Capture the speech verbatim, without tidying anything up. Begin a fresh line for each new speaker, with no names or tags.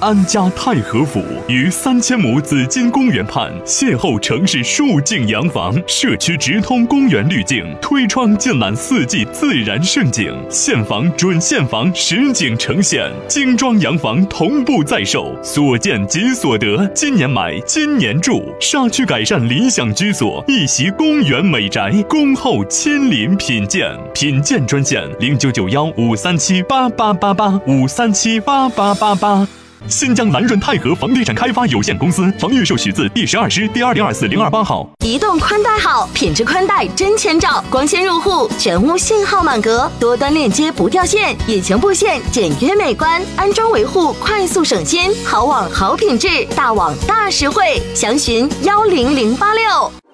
安家太和府于三千亩紫金公园畔，邂逅城市数景洋房，社区直通公园滤镜，推窗尽览四季自然盛景，现房准现房实景呈现，精装洋房同步在售，所见即所得，今年买，今年住，沙区改善理想居所，一席公园美宅，恭候亲临品鉴。品鉴专线零九九幺五三七八八八八五三七八八八八。新疆蓝润泰和房地产开发有限公司房预授许字第十二师第二零二四零二八号。
移动宽带好，品质宽带真千兆，光纤入户，全屋信号满格，多端链接不掉线，隐形布线简约美观，安装维护快速省心，好网好品质，大网大实惠，详询幺零零八六。